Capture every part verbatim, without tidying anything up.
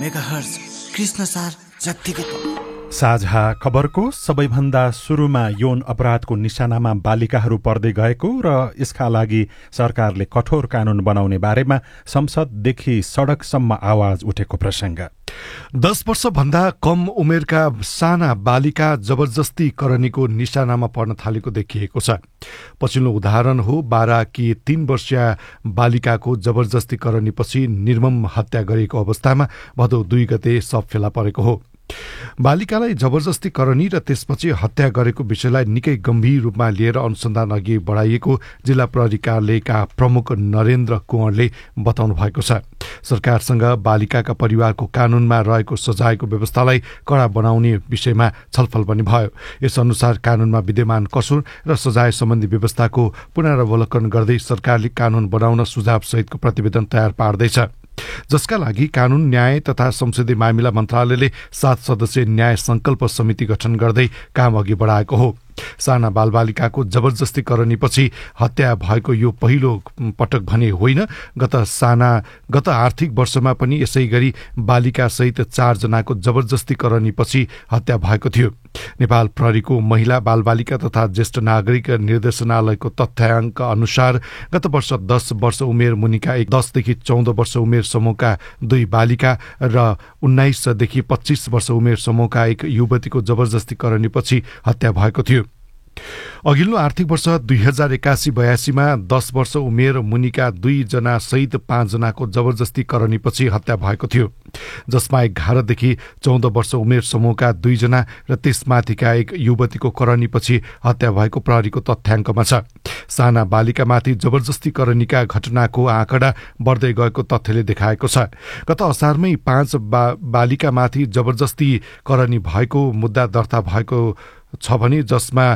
Megahertz Krishna सार जत्तिकै साझा खबरको सबैभन्दा सुरुमा यौन अपराधको निशानामा बालिकाहरू पर्दै गएको र यसका लागि सरकारले कठोर कानून बनाउने बारेमा संसददेखि सडकसम्म आवाज उठेको प्रसंग। दस वर्षभन्दा कम उमेरका साना बालिका जबरजस्ती करनीको निशानामा पर्न थालेको देखिएको छ। पछिल्लो उदाहरण हो बाराकी तीन वर्षीय बालिकाको जबरजस्ती करनीपछि निर्मम हत्या गरिएको अवस्थामा भदौ दुई गते शव फेला परेको हो। बालिकालाई जबरजस्ती करनी र त्यसपछि हत्या गरेको विषयलाई निकै गम्भीर रूपमा लिएर अनुसन्धान अघि बढाइएको जिल्ला प्रहरी कार्यालयका प्रमुख नरेन्द्र कुँवरले बताउनु भएको छ। सरकारसँग बालिकाका परिवारको कानूनमा रहेको सजायको व्यवस्थालाई कडा बनाउने विषयमा छलफल पनि भयो। यस अनुसार कानूनमा विद्यमान कसुर र सजाय सम्बन्धी व्यवस्थाको पुनरावलोकन गर्दै सरकारले कानून बनाउन सुझाव सहितको प्रतिवेदन तयार पार्दैछ, जसका लागि कानून न्याय तथा संसदीय मामिला मन्त्रालयले सात सदस्यीय न्याय संकल्प समिति गठन गर्दै काम अघि बढाएको हो। साना बालबालिकाको जबरजस्ती करनीपछि हत्या भएको यो पहिलो पटक भने होइन। गत साना गत आर्थिक वर्षमा पनि यसै गरी बालिका सहित चार जनाको जबरजस्ती करनीपछि हत्या भएको थियो। नेपाल प्रहरीको महिला बालबालिका तथा ज्येष्ठ नागरिक निर्देशनालयको तथ्याङ्क अनुसार गत वर्ष दस वर्ष उमेर मुनिका एक दसदेखि चौध वर्ष उमेर समूहका दुई बालिका र उन्नाइसदेखि पच्चीस वर्ष उमेर समूहका एक युवतीको जबरजस्ती करनीपछि हत्या भएको थियो। अघिल्लो आर्थिक वर्ष दुई हजार एकासी बयासीमा दस वर्ष उमेर मुनिका दुईजना सहित पाँचजनाको जबरजस्ती करनीपछि हत्या भएको थियो, जसमा एघारदेखि चौध वर्ष उमेर समूहका दुईजना र त्यसमाथिका एक युवतीको करनीपछि हत्या भएको प्रहरीको तथ्याङ्कमा छ। साना बालिकामाथि जबरजस्ती करनीका घटनाको आँकडा बढ्दै गएको तथ्यले देखाएको छ। गत असारमै पाँच बा, बालिकामाथि जबरजस्ती करनी भएको मुद्दा दर्ता भएको छ भने जसमा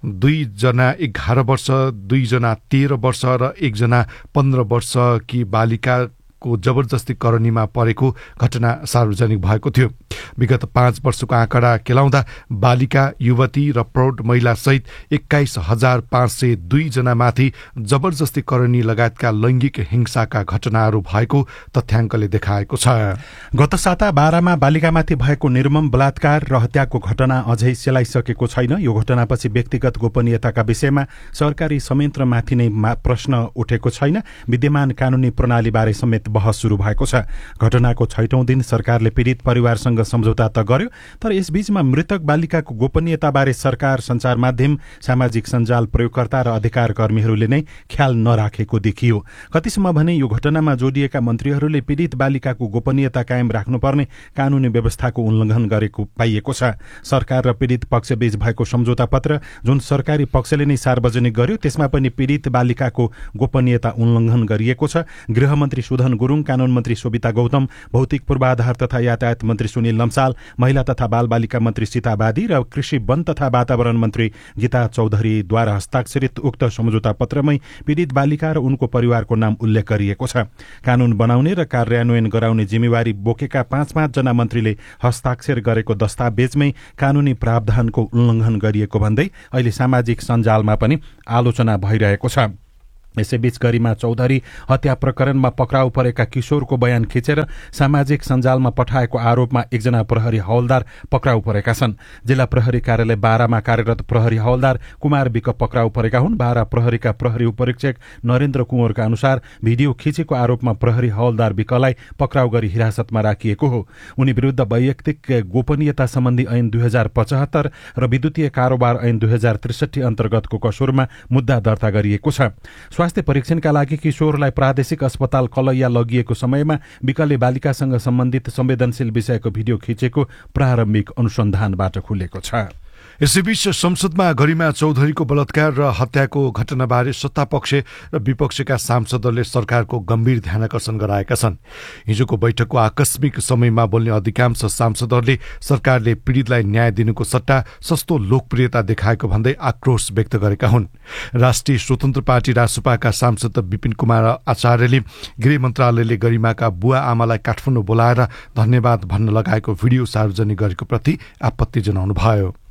दुईजना एघार वर्ष, दुईजना तेह्र वर्ष र एकजना पन्ध्र वर्षकी बालिकाको जबरजस्ती करनीमा परेको घटना सार्वजनिक भएको थियो। विगत पाँच वर्षको आँकडा केलाउँदा बालिका, युवती र प्रौढ महिला सहित एक्काइस हजार पाँच सय दुई जनामाथि जबरजस्ती करनी लगायतका लैंगिक हिंसाका घटनाहरू भएको तथ्याङ्कले देखाएको छ। गत साता बाह्रमा बालिकामाथि भएको निर्मम बलात्कार र हत्याको घटना अझै सेलाइसकेको छैन। यो घटनापछि व्यक्तिगत गोपनीयताका विषयमा सरकारी संयन्त्रमाथि नै प्रश्न उठेको छैन। विद्यमान कानूनी प्रणालीबारे समेत बहस शुरू भएको छ। घटनाको छैटौं दिन सरकारले पीड़ित परिवारसँग सम्झौता त गर्यो, तर यसबीचमा मृतक बालिकाको गोपनीयताबारे सरकार, सञ्चार माध्यम, सामाजिक सञ्जाल प्रयोगकर्ता र अधिकार कर्मीहरूले नै ख्याल नराखेको देखियो। कतिसम्म भने यो घटनामा जोडिएका मन्त्रीहरूले पीड़ित बालिकाको गोपनीयता कायम राख्नुपर्ने कानूनी व्यवस्थाको उल्लङ्घन गरेको पाइएको छ। सरकार र पीड़ित पक्षबीच भएको सम्झौता पत्र जुन सरकारी पक्षले नै सार्वजनिक गर्यो, त्यसमा पनि पीड़ित बालिकाको गोपनीयता उल्लङ्घन गरिएको छ। गृहमन्त्री सुधन गुरुङ, कानून मन्त्री सोभिता गौतम, भौतिक पूर्वाधार तथा यातायात मन्त्री सुनिल लम्साल, महिला तथा बालबालिका मन्त्री सीता बादी र कृषि वन तथा वातावरण मन्त्री गीता चौधरीद्वारा हस्ताक्षरित उक्त सम्झौता पत्रमै पीड़ित बालिका र उनको परिवारको नाम उल्लेख गरिएको छ। कानून बनाउने र कार्यान्वयन गराउने जिम्मेवारी बोकेका पाँच पाँच जना मन्त्रीले हस्ताक्षर गरेको दस्तावेजमै कानूनी प्रावधानको उल्लङ्घन गरिएको भन्दै अहिले सामाजिक सञ्जालमा पनि आलोचना भइरहेको छ। यसैबीच गरिमा चौधरी हत्या प्रकरणमा पक्राउ परेका किशोरको बयान खिचेर सामाजिक सञ्जालमा पठाएको आरोपमा एकजना प्रहरी हवलदार पक्राउ परेका छन्। जिल्ला प्रहरी कार्यालय बाह्रमा कार्यरत प्रहरी हवलदार कुमार विक पक्राउ परेका हुन्। बाह्र प्रहरीका प्रहरी उपरीक्षक नरेन्द्र कुँवरका अनुसार भिडियो खिचेको आरोपमा प्रहरी हवलदार विकलाई पक्राउ गरी हिरासतमा राखिएको हो। उनी विरुद्ध वैयक्तिक गोपनीयता सम्बन्धी ऐन दुई हजार पचहत्तर र विद्युतीय कारोबार ऐन दुई हजार त्रिसठी अन्तर्गतको कसुरमा मुद्दा दर्ता गरिएको छ। स्वास्थ्य परीक्षणका लागि किशोरलाई प्रादेशिक अस्पताल कलैया लगिएको समयमा विकलले बालिकासँग सम्बन्धित संवेदनशील विषयको भिडियो खिचेको प्रारम्भिक अनुसन्धानबाट खुलेको छ। यसैबीच संसदमा गरिमा चौधरीको बलात्कार र हत्याको घटनाबारे सत्तापक्ष र विपक्षका सांसदहरूले सरकारको गम्भीर ध्यानाकर्षण गराएका छन्। हिजोको बैठकको आकस्मिक समयमा बोल्ने अधिकांश सांसदहरूले सरकारले पीड़ितलाई न्याय दिनुको सट्टा सस्तो लोकप्रियता देखाएको भन्दै आक्रोश व्यक्त गरेका हुन्। राष्ट्रिय स्वतन्त्र पार्टी रासुपाका सांसद विपिन कुमार आचार्यले गृह मन्त्रालयले गरिमाका बुवा आमालाई काठमाडौँ बोलाएर धन्यवाद भन्न लगाएको भिडियो सार्वजनिक गरेको प्रति आपत्ति जनाउनुभयो।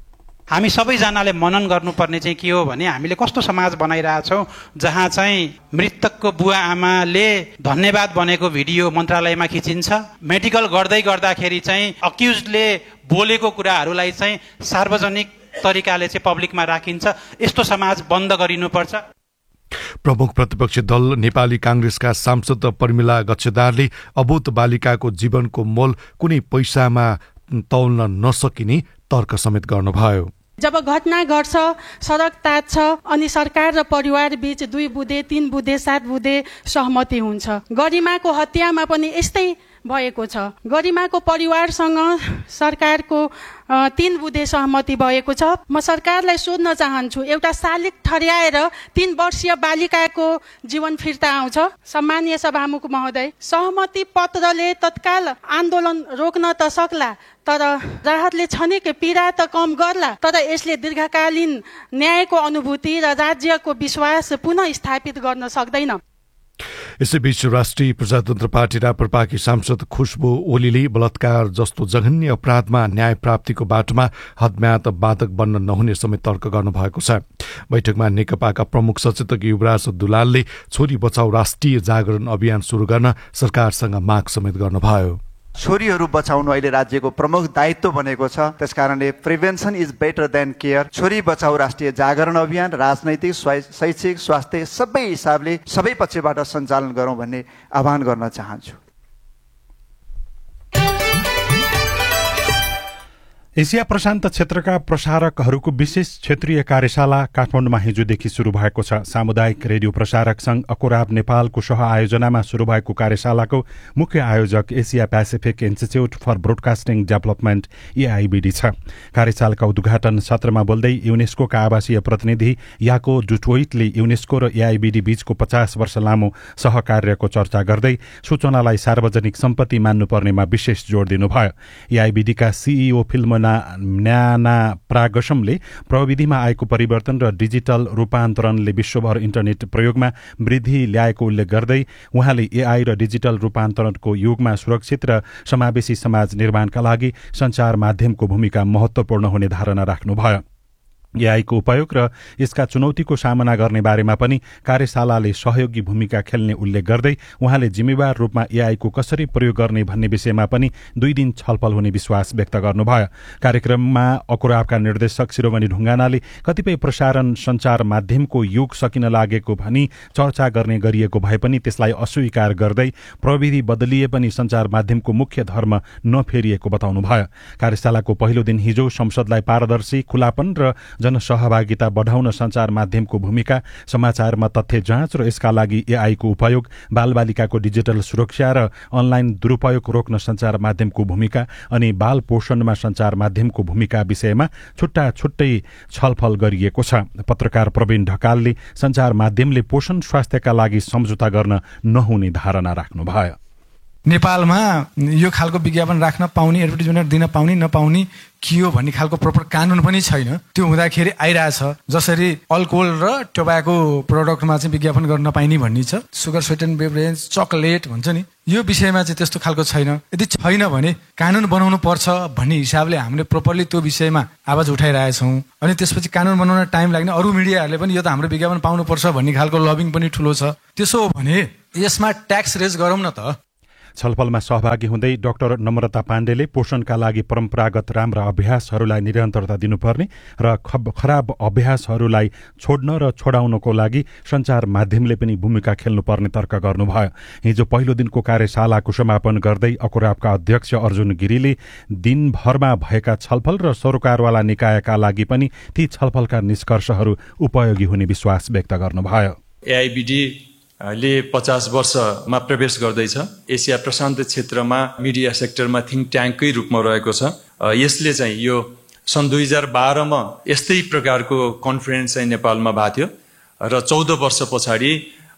हामी सबैजनाले मनन गर्नुपर्ने चाहिँ के हो भने हामीले कस्तो समाज बनाइरहेछौँ जहाँ चाहिँ मृतकको बुवा आमाले धन्यवाद भनेको भिडियो मन्त्रालयमा खिचिन्छ, मेडिकल गर्दै गर्दाखेरि चाहिँ अक्युजले बोलेको कुराहरूलाई चाहिँ सार्वजनिक तरिकाले चाहिँ पब्लिकमा राखिन्छ। यस्तो समाज बन्द गरिनुपर्छ। प्रमुख प्रतिपक्षी दल नेपाली कांग्रेसका सांसद प्रमिला गच्छेदारले अबोध बालिकाको जीवनको मोल कुनै पैसामा तौल्न नसकिने तर्क समेत गर्नुभयो। जब घटना घट्छ, सडक तात्छ अनि सरकार र परिवार बीच दुई बुँदे तीन बुँदे सात बुँदे सहमति हुन्छ। गरिमाको हत्यामा पनि यस्तै भएको छ। गरिमाको परिवारसँग सरकारको तीन बुँदे सहमति भएको छ। म सरकारलाई सोध्न चाहन्छु, एउटा शालिग ठड्याएर तीन वर्षीय बालिकाको जीवन फिर्ता आउँछ? सम्मानीय सभामुख महोदय, सहमति पत्रले तत्काल आन्दोलन रोक्न त सक्ला, तर राहतले छनेको पीडा त कम गर्ला, तर यसले दीर्घकालीन न्यायको अनुभूति र राज्यको विश्वास पुनः स्थापित गर्न सक्दैन। यसैबीच राष्ट्रिय प्रजातन्त्र पार्टी राप्रपाकी सांसद खुशबु ओलीले बलात्कार जस्तो जघन्य अपराधमा न्याय प्राप्तिको बाटोमा हदम्याद बाधक बन्न नहुने समेत तर्क गर्नुभएको छ। बैठकमा नेकपाका प्रमुख सचेतक युवराज दुलालले छोरी बचाउ राष्ट्रिय जागरण अभियान शुरू गर्न सरकारसँग माग समेत गर्नुभयो। छोरीहरू बचाउनु अहिले राज्यको प्रमुख दायित्व बनेको छ। त्यसकारणले prevention is better than care, छोरी बचाउ राष्ट्रिय जागरण अभियान राजनैतिक, शैक्षिक, स्वास्थ्य सबै हिसाबले सबै पक्षबाट सञ्चालन गरौँ भन्ने आह्वान गर्न चाहन्छु। एसिया प्रशान्त क्षेत्रका प्रसारकहरूको विशेष क्षेत्रीय कार्यशाला काठमाडौँमा हिजोदेखि शुरू भएको छ। सामुदायिक रेडियो प्रसारक संघ अकोराब नेपालको सह आयोजनामा शुरू भएको कार्यशालाको मुख्य आयोजक Asia Pacific institute for broadcasting development AIBD छ। कार्यशालाका उद्घाटन सत्रमा बोल्दै युनेस्कोका आवासीय प्रतिनिधि याको डुटोइटले युनेस्को र एआईबीडी बीचको पचास वर्ष लामो सहकार्यको चर्चा गर्दै सूचनालाई सार्वजनिक सम्पत्ति मान्नुपर्नेमा विशेष जोड़ दिनुभयो। एआईबीडीका सीईओ फिल्म न्याना प्रागसमले प्रविधिमा आएको परिवर्तन र डिजिटल रूपान्तरणले विश्वभर इन्टरनेट प्रयोगमा वृद्धि ल्याएको उल्लेख गर्दै उहाँले एआई र डिजिटल रूपान्तरणको युगमा सुरक्षित र समावेशी समाज निर्माणका लागि सञ्चार माध्यमको भूमिका महत्वपूर्ण हुने धारणा राख्नुभयो। एआईको उपयोग र यसका चुनौतीको सामना गर्ने बारेमा पनि कार्यशालाले सहयोगी भूमिका खेल्ने उल्लेख गर्दै उहाँले जिम्मेवार रूपमा एआईको कसरी प्रयोग गर्ने भन्ने विषयमा पनि दुई दिन छलफल हुने विश्वास व्यक्त गर्नुभयो। कार्यक्रममा अकुराबका निर्देशक शिरोमणि ढुङ्गानाले कतिपय प्रसारण सञ्चार माध्यमको युग सकिन लागेको भनी चर्चा गर्ने गरिएको भए पनि त्यसलाई अस्वीकार गर्दै प्रविधि बदलिए पनि सञ्चार माध्यमको मुख्य धर्म नफेरिएको बताउनुभयो। कार्यशालाको पहिलो दिन हिजो संसदलाई पारदर्शी, खुलापन र जनसहभागिता बढाउन सञ्चार माध्यमको भूमिका, समाचारमा तथ्य जाँच र यसका लागि एआईको उपयोग, बालबालिकाको डिजिटल सुरक्षा र अनलाइन दुरूपयोग रोक्न सञ्चार माध्यमको भूमिका अनि बाल पोषणमा सञ्चार माध्यमको भूमिका विषयमा छुट्टा छुट्टै छलफल गरिएको छ। पत्रकार प्रवीण ढकालले सञ्चार माध्यमले पोषण स्वास्थ्यका लागि सम्झौता गर्न नहुने धारणा राख्नुभयो। नेपालमा यो खालको विज्ञापन राख्न पाउने, एडभर्टिजमेन्ट दिन पाउने नपाउने के हो भन्ने खालको प्रपर कानुन पनि छैन। त्यो हुँदाखेरि आइरहेछ जसरी अल्कोहल र टोबाको प्रोडक्टमा चाहिँ विज्ञापन गर्न नपाइने भन्ने छ, सुगर स्वेटेन बेभरेज, चकलेट भन्छ नि, यो विषयमा चाहिँ त्यस्तो खालको छैन। यदि छैन भने कानुन बनाउनु पर्छ भन्ने हिसाबले हामीले प्रोपरली त्यो विषयमा आवाज उठाइरहेछौँ। अनि त्यसपछि कानुन बनाउन टाइम लाग्ने, अरू मिडियाहरूले पनि यो त हाम्रो विज्ञापन पाउनुपर्छ भन्ने खालको लबिङ पनि ठुलो छ। त्यसो हो भने यसमा ट्याक्स रेज गरौँ न त। छलफलमा सहभागी हुँदै डाक्टर नम्रता पाण्डेले पोषणका लागि परम्परागत राम्रा अभ्यासहरूलाई निरन्तरता दिनुपर्ने र खराब अभ्यासहरूलाई छोड्न र छोडाउनको लागि सञ्चार माध्यमले पनि भूमिका खेल्नुपर्ने तर्क गर्नुभयो। हिजो पहिलो दिनको कार्यशालाको समापन गर्दै अकुराबका अध्यक्ष अर्जुन गिरीले दिनभरमा भएका छलफल र सरोकारवाला निकायका लागि पनि ती छलफलका निष्कर्षहरू उपयोगी हुने विश्वास व्यक्त गर्नुभयो। एआईबीडी ले पचास वर्षमा प्रवेश गर्दैछ। एसिया प्रशान्त क्षेत्रमा मिडिया सेक्टरमा थिङ्क ट्याङ्ककै रूपमा रहेको छ। यसले चाहिँ यो सन् दुई हजार बाह्रमा यस्तै प्रकारको कन्फरेन्स चाहिँ नेपालमा भएको थियो र चौध वर्ष पछाडि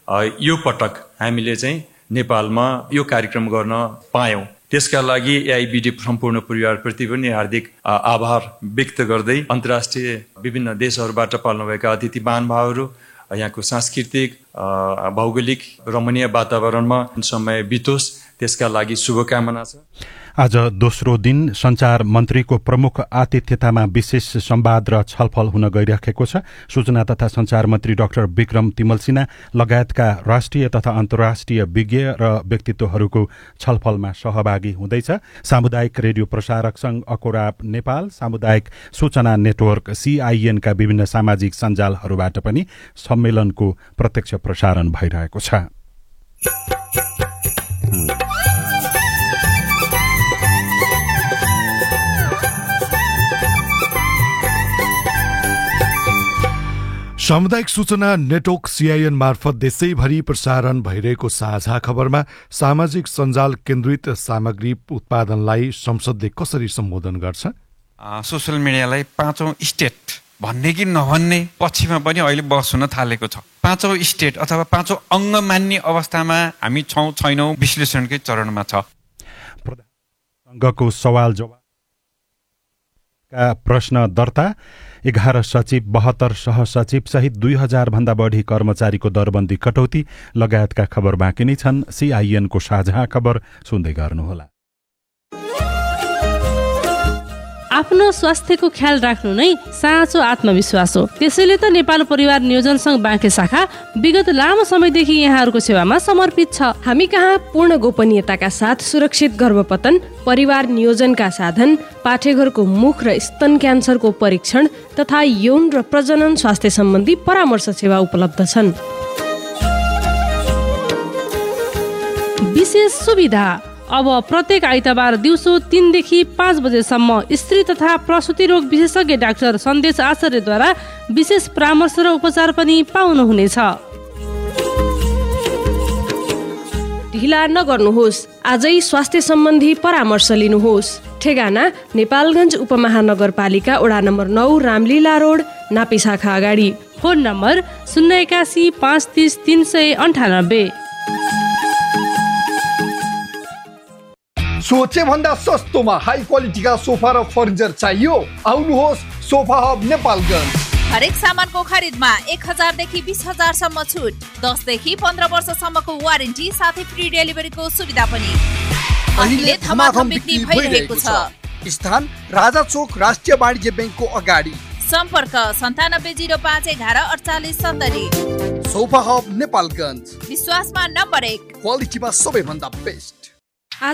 यो पटक हामीले चाहिँ नेपालमा यो कार्यक्रम गर्न पायौँ। त्यसका लागि एआईबीडी सम्पूर्ण परिवारप्रति पनि हार्दिक आभार व्यक्त गर्दै अन्तर्राष्ट्रिय विभिन्न देशहरूबाट पाल्नुभएका अतिथि महानुभावहरू, यहाँको सांस्कृतिक भौगोलिक रमणीय वातावरणमा समय बितोस् त्यसका लागि शुभकामना छ। आज दोस्रो दिन सञ्चार मन्त्रीको प्रमुख आतिथ्यतामा विशेष संवाद र छलफल हुन गइरहेको छ। सूचना तथा सञ्चार मन्त्री डाक्टर विक्रम तिमल सिन्हा लगायतका राष्ट्रिय तथा अन्तर्राष्ट्रिय विज्ञ र व्यक्तित्वहरूको छलफलमा सहभागी हुँदैछ। सामुदायिक रेडियो प्रसारक संघ अकोराब नेपाल, सामुदायिक सूचना नेटवर्क सीआईएनका विभिन्न सामाजिक सञ्जालहरूबाट पनि सम्मेलनको प्रत्यक्ष प्रसारण भइरहेको छ। सामुदायिक सूचना नेटवर्क सीआईएन मार्फत देशैभरि प्रसारण भइरहेको साझा खबरमा सामाजिक सञ्जाल केन्द्रित सामग्री उत्पादनलाई संसदले कसरी सम्बोधन गर्छ? सोसल मिडियालाई पाँचौं स्टेट भन्ने कि नभन्ने पछिमा पनि अहिले बहस हुन थालेको छ। पाँचौं स्टेट अथवा पाँचौं अङ्ग मान्ने अवस्थामा हामी छौँ छैनौं विश्लेषणकै चरणमा छ। संघको सवाल जवाफका प्रश्न दर्ता, एघार सचिव, बहत्तर सहसचिव सहित दुई हजार भन्दा बढी कर्मचारीको दरबन्दी कटौती लगायतका खबर बाँकी नै छन्। सीआईएनको साझा खबर सुन्दै गर्नुहोला। आफ्नो स्वास्थ्यको ख्याल राख्नु नै साँचो आत्मविश्वास हो। त्यसैले त नेपाल परिवार नियोजन संघ बाँके शाखा विगत लामो समयदेखि यहाँहरूको सेवामा समर्पित छ। हामी कहाँ पूर्ण गोपनीयताका साथ सुरक्षित गर्भपतन, परिवार नियोजनका साधन, पाठेघरको मुख र स्तन क्यान्सरको परीक्षण तथा यौन र प्रजनन स्वास्थ्य सम्बन्धी परामर्श सेवा उपलब्ध छन्। विशेष सुविधा, अब प्रत्येक आइतबार दिउँसो तीनदेखि पाँच बजेसम्म स्त्री तथा प्रसुति रोग विशेषज्ञ डाक्टर सन्देश आचार्यद्वारा विशेष परामर्श र उपचार पनि पाउनुहुनेछ। ढिला नगर्नुहोस्, आजै स्वास्थ्य सम्बन्धी परामर्श लिनुहोस्। ठेगाना नेपालगञ्ज उपमहानगरपालिका वडा नम्बर नौ, रामलीला रोड, नापी शाखा अगाडि। फोन नम्बर शून्य एकासी पाँच तीस तीन सय अन्ठानब्बे। सोचे भन्दा सस्तोमा हाई क्वालिटीका सोफा र फर्निचर चाहियो? आउनुहोस् सोफा हब नेपालगञ्ज। हरेक सामानको खरिदमा एक हजार देखि बीस हजार सम्म छुट, दस देखि पन्ध्र वर्षसम्मको वारेन्टी साथै फ्री डेलिभरीको सुविधा पनि। अहिले धमाधम बिक्री भइरहेको छ। स्थान राजा चोक राष्ट्रिय वाणिज्य ब्याङ्कको अगाडि। सम्पर्क सन्तानब्बे जिरो पाँच एघार अडचालिस सत्तरी। सोफा हब नेपालगञ्ज, विश्वासमा नम्बर एक, क्वालिटीमा सबैभन्दा बेस्ट। आज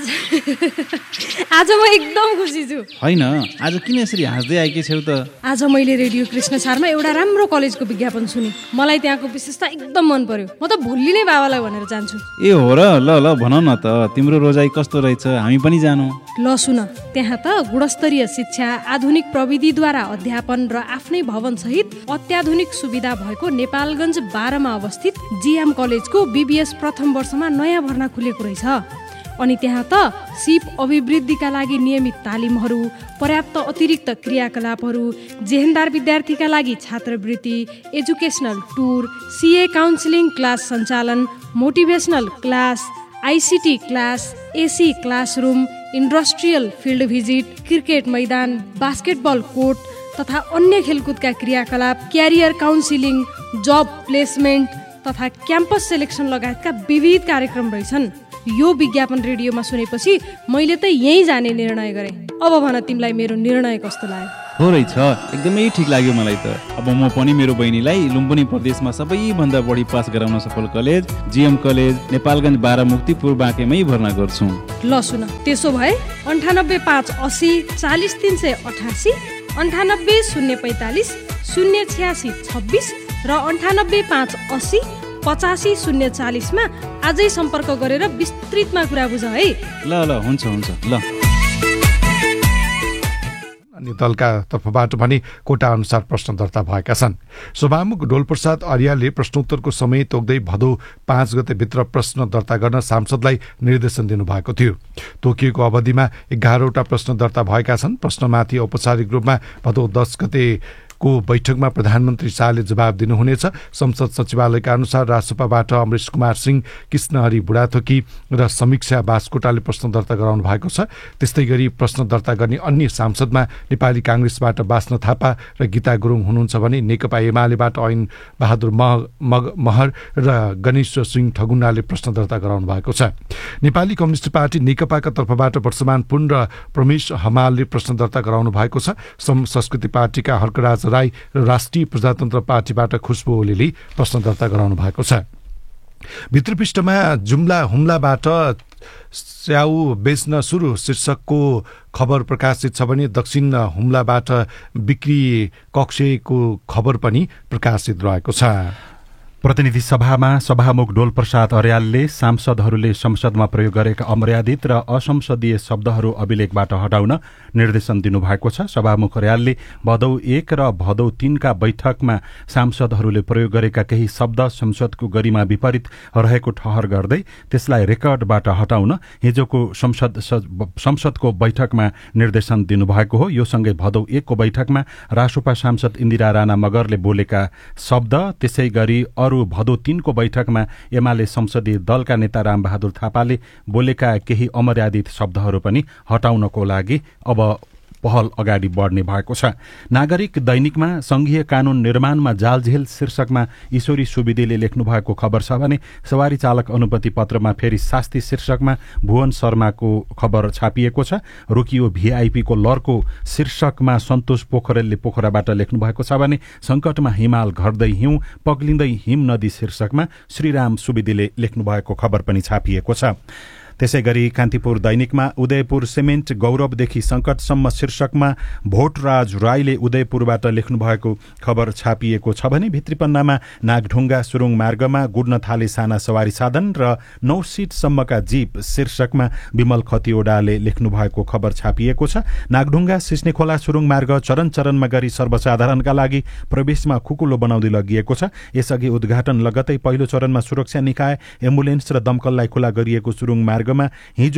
आज म एकदम खुसी छु। होइन, आज किन यसरी हाँस्दै आएकी छौ त? आज मैले रेडियो कृष्ण चारमा एउटा राम्रो कलेजको विज्ञापन सुने। मलाई त्यहाँको विशेषता एकदम मन पर्यो। म त भोलि नै बाबालाई भनेर जान्छु। ए हो र? ल ल भन न त, तिम्रो रोजाइ कस्तो रहेछ, हामी पनि जानु। ल सुन, त्यहाँ त गुणस्तरीय शिक्षा, आधुनिक प्रविधिद्वारा अध्यापन र आफ्नै भवन सहित अत्याधुनिक सुविधा भएको नेपालगञ्ज बाह्रमा अवस्थित जीएम कलेजको बीबीएस प्रथम वर्षमा नयाँ भर्ना खुलेको रहेछ। अनि त्यहाँ त सिप अभिवृद्धिका लागि नियमित तालिमहरू, पर्याप्त अतिरिक्त क्रियाकलापहरू, जेहेन्दार विद्यार्थीका लागि छात्रवृत्ति, educational tour, CA counselling class सञ्चालन, motivational class, ICT class, AC classroom, industrial field visit, cricket मैदान, बास्केटबल कोर्ट तथा अन्य खेलकुदका क्रियाकलाप, क्यारियर काउन्सिलिङ, जब प्लेसमेन्ट तथा क्याम्पस सेलेक्सन लगायतका विविध कार्यक्रम रहेछन्। यो विज्ञापन रेडियोमा सुनेपछि मैले त यही जाने निर्णय गरेँ। अब भन तिमीलाई मेरो निर्णय कस्तो लाग्यो? हो रहेछ, एकदमै ठिक लाग्यो मलाई त। अब म पनि मेरो बहिनीलाई लुम्बिनी प्रदेशमा सबैभन्दा बढी पास गराउन सफल कलेज जीएम कलेज नेपालगञ्ज बाह्र मुक्तिपुर बाँकेमै भर्ना गर्छु। ल सुन, त्यसो भए अन्ठानब्बे पाँच असी चालिस तिन सय अठासी, अन्ठानब्बे शून्य पैँतालिस शून्य छ्यासी छब्बिस र अन्ठानब्बे पाँच असी पचासी शून्य चालिसमा आजै सम्पर्क गरेर विस्तृतमा कुरा बुझ है। ल ल हुन्छ हुन्छ ल। अन्य दलका तर्फबाट पनि कोटा अनुसार प्रश्न दर्ता भएका छन्। सभामुख डोलप्रसाद आर्याले प्रश्नोत्तरको समय तोक्दै भदौ पाँच गतेभित्र प्रश्न दर्ता गर्न सांसदलाई निर्देशन दिनुभएको थियो। तोकिएको अवधिमा एघारवटा प्रश्न दर्ता भएका छन्। प्रश्नमाथि औपचारिक रूपमा भदौ दस गते को बैठकमा प्रधानमन्त्री शाहले जवाब दिनुहुनेछ। संसद सचिवालयका अनुसार राजसभाबाट अमरेश कुमार सिंह, कृष्णहरि बुढाथोकी र समीक्षा बास्कोटाले प्रश्न दर्ता गराउनु भएको छ। त्यस्तै गरी प्रश्न दर्ता गर्ने अन्य सांसदमा नेपाली कांग्रेसबाट बास्न थापा र गीता गुरुङ हुनुहुन्छ भने नेकपा एमालेबाट ऐन बहादुर महर र गणेश सिंह ठगुन्नाले प्रश्न दर्ता गराउनु भएको छ। नेपाली कम्युनिस्ट पार्टी नेकपाका तर्फबाट वर्षमान पुन र प्रमेश हमालले प्रश्न दर्ता गराउनु भएको छ। सम संस्कृति पार्टीका हर्कराज राई र राष्ट्रिय प्रजातन्त्र पार्टीबाट खुशबु ओलीले प्रश्न दर्ता गराउनु भएको छ। भित्रपृष्ठमा जुम्ला हुम्लाबाट स्याउ बेच्न सुरु शीर्षकको खबर प्रकाशित छ भने दक्षिण हुम्लाबाट बिक्री कक्षको खबर पनि प्रकाशित रहेको छ। प्रतिनिधि सभामा सभामुख डोलप्रसाद अर्यालले सांसदहरूले संसदमा प्रयोग गरेका अमर्यादित र असंसदीय शब्दहरू अभिलेखबाट हटाउन निर्देशन दिनुभएको छ। सभामुख अर्यालले भदौ एक र भदौ तीनका बैठकमा सांसदहरूले प्रयोग गरेका केही शब्द संसदको गरिमा विपरीत रहेको ठहर गर्दै त्यसलाई रेकर्डबाट हटाउन हिजोको संसद संसदको बैठकमा निर्देशन दिनुभएको हो। यो सँगै भदौ एकको बैठकमा रासोपा सांसद इन्दिरा राणा मगरले बोलेका शब्द, त्यसै गरी अरू भदौ तीनको बैठकमा एमाले संसदीय दलका नेता रामबहादुर थापाले बोलेका केही अमर्यादित शब्दहरू पनि हटाउनको लागि अब पहल अगाडि बढ्ने भएको छ। नागरिक दैनिकमा संघीय कानून निर्माणमा जालझेल शीर्षकमा ईश्वरी सुवेदीले लेख्नु भएको खबर छ भने सवारी चालक अनुमति पत्रमा फेरि शास्ति शीर्षकमा भुवन शर्माको खबर छापिएको छ। रोकियो भीआईपी को लर्को शीर्षकमा सन्तोष पोखरेलले पोखराबाट लेख्नु भएको छ भने संकटमा हिमाल घट्दै हिउँ पग्लिँदै हिम नदी शीर्षकमा श्रीराम सुवेदीले लेख्नु भएको खबर पनि छापिएको छ। त्यसै गरी कान्तिपुर दैनिकमा उदयपुर सिमेन्ट गौरवदेखि संकटसम्म शीर्षकमा भोटराज राईले उदयपुरबाट लेख्नु भएको खबर छापिएको छ भने भित्रीपन्नामा नागढुङ्गा सुरुङ मार्गमा गुड्न थाले साना सवारी साधन र नौ सीटसम्मका जीप शीर्षकमा विमल खतिवडाले लेख्नु भएको खबर छापिएको छ। नागढुङ्गा सिस्नेखोला सुरुङ मार्ग चरण चरणमा गरी सर्वसाधारणका लागि प्रवेशमा खुकुलो बनाउँदै लगिएको छ। यसअघि उद्घाटन लगतै पहिलो चरणमा सुरक्षा निकाय, एम्बुलेन्स र दमकललाई खुला गरिएको सुरुङ मार्ग हिजो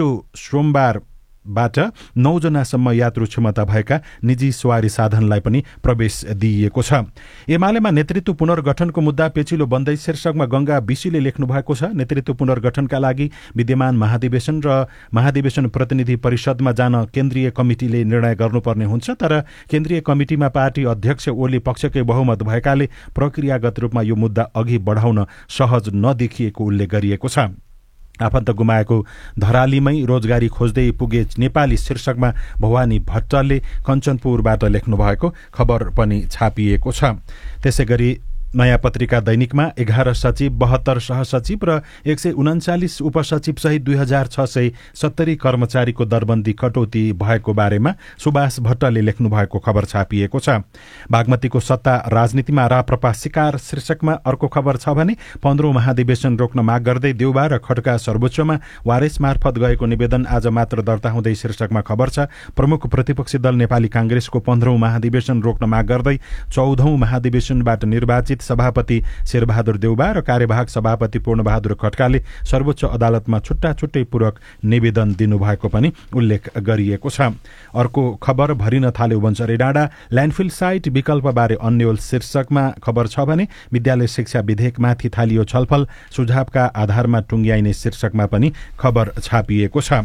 सोमबारबाट नौजनासम्म यात्रु क्षमता भएका निजी सवारी साधनलाई पनि प्रवेश दिइएको छ। एमालेमा नेतृत्व पुनर्गठनको मुद्दा पेचिलो बन्दै शीर्षकमा गंगा बिसीले लेख्नु भएको छ। नेतृत्व पुनर्गठनका लागि विद्यमान महाधिवेशन र महाधिवेशन प्रतिनिधि परिषदमा जान केन्द्रीय कमिटिले निर्णय गर्नुपर्ने हुन्छ, तर केन्द्रीय कमिटिमा पार्टी अध्यक्ष ओली पक्षकै बहुमत भएकाले प्रक्रियागत रूपमा यो मुद्दा अघि बढाउन सहज नदेखिएको उल्लेख गरिएको छ। आफन्त गुमाएको धरालीमै रोजगारी खोज्दै पुगे नेपाली शीर्षकमा भवानी भट्टले कञ्चनपुरबाट लेख्नु भएको खबर पनि छापिएको छ। त्यसै गरी नयाँ पत्रिका दैनिकमा एघार सचिव, बहत्तर सहसचिव र एक सय उन्चालिस उपसचिव सहित दुई हजार छ सय सत्तरी कर्मचारीको दरबन्दी कटौती भएको बारेमा सुभाष भट्टले लेख्नु भएको खबर छापिएको छ। बागमतीको सत्ता राजनीतिमा राप्रपा शिकार शीर्षकमा अर्को खबर छ भने पन्ध्रौं महाधिवेशन रोक्न माग गर्दै देउबा र खड्का सर्वोच्चमा वारेस मार्फत गएको निवेदन आज मात्र दर्ता हुँदै शीर्षकमा खबर छ। प्रमुख प्रतिपक्षी दल नेपाली कांग्रेसको पन्ध्रौं महाधिवेशन रोक्न माग गर्दै चौधौं महाधिवेशनबाट निर्वाचित सभापति शेरबहादुर देउबा र कार्यवाहक सभापति पूर्णबहादुर खड्काले सर्वोच्च अदालतमा छुट्टा छुट्टै पूरक निवेदन दिनुभएको पनि उल्लेख गरिएको छ। अर्को खबर भरिन थाल्यो वञ्चरे डाँडा, ल्यान्डफिल साइट विकल्पबारे अन्यल शीर्षकमा खबर छ भने विद्यालय शिक्षा विधेयकमाथि थालियो छलफल, सुझावका आधारमा टुङ्ग्याइने शीर्षकमा पनि खबर छापिएको छ।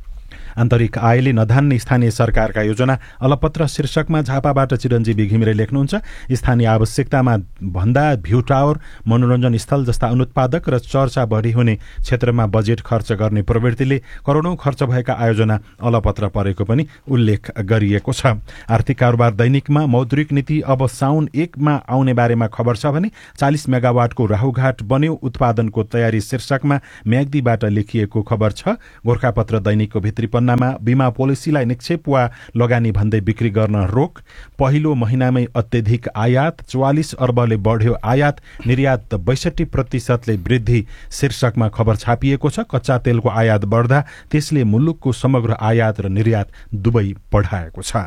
आन्तरिक आयले नधान्ने स्थानीय सरकारका योजना अलपत्र शीर्षकमा झापाबाट चिरञ्जीवी घिमिरे लेख्नुहुन्छ। स्थानीय आवश्यकतामा भन्दा भ्यू टावर, मनोरञ्जन स्थल जस्ता अनुत्पादक र चर्चा बढी हुने क्षेत्रमा बजेट खर्च गर्ने प्रवृत्तिले करोडौं खर्च भएका आयोजना अलपत्र परेको पनि उल्लेख गरिएको छ। आर्थिक कारोबार दैनिकमा मौद्रिक नीति अब साउन एकमा आउने बारेमा खबर छ भने चालिस मेगावाटको राहुघाट बन्यो उत्पादनको तयारी शीर्षकमा म्याग्दीबाट लेखिएको खबर छ। गोर्खापत्र दैनिकको भित्री पन्नामा बीमा पोलिसीलाई निक्षेप वा लगानी भन्दै बिक्री गर्न रोक, पहिलो महिनामै अत्यधिक आयात, चौवालिस अर्बले बढ्यो आयात, निर्यात बैसठी प्रतिशतले वृद्धि शीर्षकमा खबर छापिएको छ। कच्चा तेलको आयात बढ्दा त्यसले मुलुकको समग्र आयात र निर्यात दुवै बढाएको छ।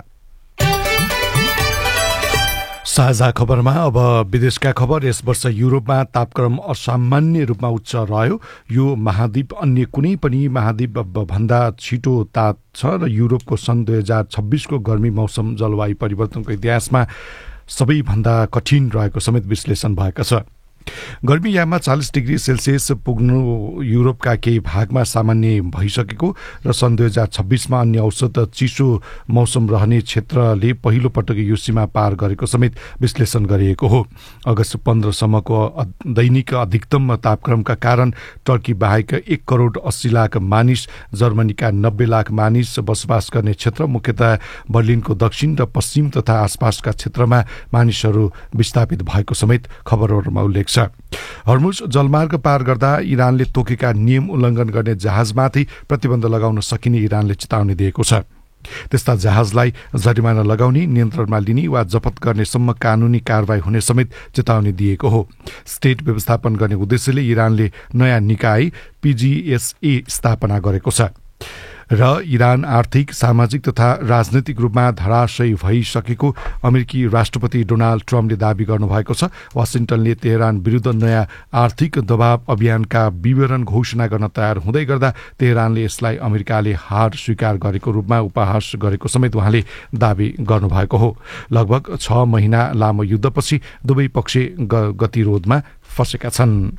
साझा खबरमा अब विदेशका खबर। यस वर्ष युरोपमा तापक्रम असामान्य रूपमा उच्च रह्यो। यो महाद्वीप अन्य कुनै पनि महाद्वीप भन्दा छिटो ताप छ र युरोपको सन् दुई हजार छब्बीसको गर्मी मौसम जलवायु परिवर्तनको इतिहासमा सबैभन्दा कठिन रहेको समेत विश्लेषण भएको छ। गर्मीयाममा चालिस डिग्री सेल्सियस पुग्नु युरोपका केही भागमा सामान्य भइसकेको र सन् दुई हजार छब्बिसमा अन्य औसत चिसो मौसम रहने क्षेत्रले पहिलो पटक यो सीमा पार गरेको समेत विश्लेषण गरिएको हो। अगस्त पन्ध्रसम्मको दैनिक अधिकतम तापक्रमका कारण टर्की बाहेक एक करोड अस्सी लाख मानिस, जर्मनीका नब्बे लाख मानिस बसोबास गर्ने क्षेत्र, मुख्यतः बर्लिनको दक्षिण र पश्चिम तथा आसपासका क्षेत्रमा मानिसहरू विस्थापित भएको समेत खबरहरूमा उल्लेख छ। हर्मुज जलमार्ग पार गर्दा इरानले तोकेका नियम उल्लङ्घन गर्ने जहाजमाथि प्रतिबन्ध लगाउन सकिने इरानले चेतावनी दिएको छ। त्यस्ता जहाजलाई जरिमाना लगाउने, नियन्त्रणमा लिने वा जफत गर्नेसम्म कानूनी कारवाही हुने समेत चेतावनी दिएको हो। स्टेट व्यवस्थापन गर्ने उद्देश्यले इरानले नयाँ निकाय पीजीएसए स्थापना गरेको छ र इरान आर्थिक, सामाजिक तथा राजनैतिक रूपमा धराशयी भइसकेको अमेरिकी राष्ट्रपति डोनाल्ड ट्रम्पले दावी गर्नुभएको छ। वाशिंटनले तेहरान विरुद्ध नयाँ आर्थिक दबाव अभियानका विवरण घोषणा गर्न तयार हुँदै गर्दा तेहरानले यसलाई अमेरिकाले हार स्वीकार गरेको रूपमा उपहास गरेको समेत उहाँले दावी गर्नुभएको हो। लगभग छ महिना लामो युद्धपछि दुवै पक्ष गतिरोधमा फँसेका छन्।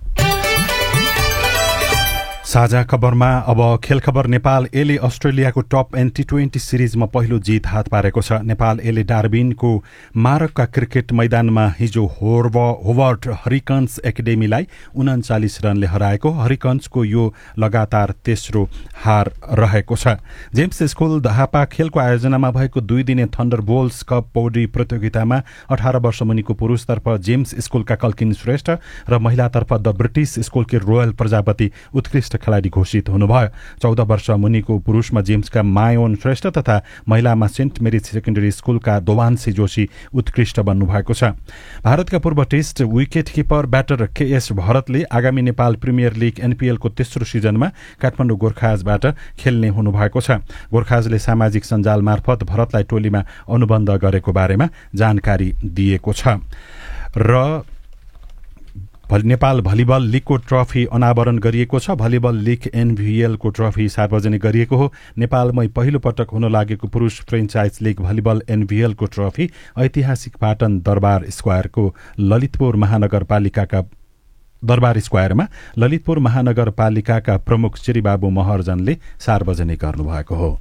साझा खबरमा अब खेल खबर। नेपाल एले अस्ट्रेलियाको टप एन्ड टी ट्वेन्टी सिरिजमा पहिलो जित हात पारेको छ। नेपाल एले डार्बिनको मारकका क्रिकेट मैदानमा हिजो होर्व होवर्ड हरिकन्स एकाडेमीलाई उन्चालिस रनले हराएको। हरिकन्सको यो लगातार तेस्रो हार रहेको छ। जेम्स स्कुल दाहापा खेलको आयोजनामा भएको दुई दिने थन्डर बोल्स कप पौडी प्रतियोगितामा अठार वर्ष मुनिको पुरुषतर्फ जेम्स स्कुलका कल्किन श्रेष्ठ र महिलातर्फ द ब्रिटिश स्कुलकी रोयल प्रजापति उत्कृष्ट खेलाडी घोषित हुनुभयो। चौध वर्ष मुनिको पुरुषमा जेम्सका मायोन श्रेष्ठ तथा महिलामा सेन्ट मेरिज सेकेन्डरी स्कुलका दोवान्सी जोशी उत्कृष्ट बन्नुभएको छ। भारतका पूर्व test wicket keeper batter KS भरतले आगामी नेपाल प्रिमियर लिग एनपीएलको तेस्रो सिजनमा काठमाडौँ गोर्खाजबाट खेल्ने हुनुभएको छ। गोर्खाजले सामाजिक सञ्जाल मार्फत भरतलाई टोलीमा अनुबन्ध गरेको बारेमा जानकारी दिएको छ। र नेपाल भलिबल लिगको ट्रफी अनावरण गरिएको छ। भलिबल लिग एनभीएलको ट्रफी सार्वजनिक गरिएको हो। नेपालमै पहिलो पटक हुन लागेको पुरुष फ्रेन्चाइज लिग भलिबल एनभीएलको ट्रफी ऐतिहासिक पाटन दरबार स्क्वायरको ललितपुर महानगरपालिकाका दरबार स्क्वायरमा ललितपुर महानगरपालिकाका प्रमुख श्री बाबु महर्जनले सार्वजनिक गर्नुभएको हो।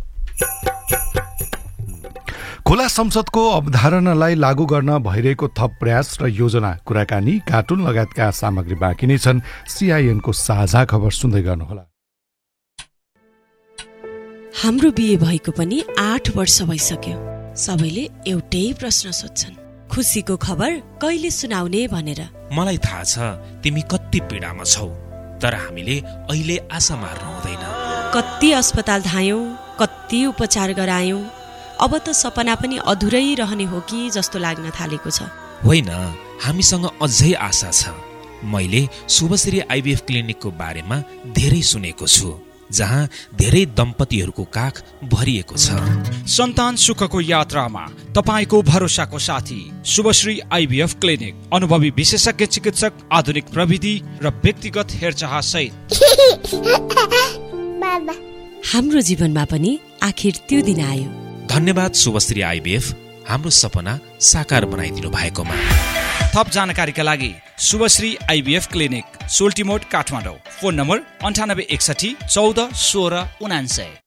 खुला संसदको अवधारणालाई लागू गर्न भइरहेको थप प्रयास र योजना, कुराकानी, कार्टुन लगायतका सामग्री बाँकी नै छन्। सीआईएनको साझा खबर सुन्दै गर्नुहोला। हाम्रो बिहे भएको पनि आठ वर्ष भइसक्यो। सबैले एउटै प्रश्न सोध्छन्, खुसीको खबर कहिले सुनाउने भनेर। मलाई थाहा छ तिमी कति पीडामा छौ, तर हामीले अहिले आशा मार्नु हुँदैन। कति अस्पताल धायौं, कति उपचार गरायौं, अब त सपना पनि अधुरै रहने हो कि जस्तो लाग्न थालेको छ। होइन, हामीसँग अझै आशा छ। मैले शुभश्री आइभीएफ क्लिनिकको बारेमा धेरै सुनेको छु, जहाँ धेरै दम्पतिहरूको काख भरिएको छ। सन्तान सुखको यात्रामा तपाईको भरोसाको साथी शुभश्री आइभीएफ क्लिनिक। अनुभवी विशेषज्ञ चिकित्सक, आधुनिक प्रविधि र व्यक्तिगत हेरचाह सहित। हाम्रो जीवनमा पनि आखिर त्यो दिन आयो। धन्यवाद शुभश्री आइभीएफ, हाम्रो सपना साकार बनाइदिनु भएकोमा। थप जानकारीका लागि Shubhashree IVF clinic, सोल्टीमोड, Kathmandu. Phone number अन्ठानब्बे एकसठी चौध सोह्र उनान्सय।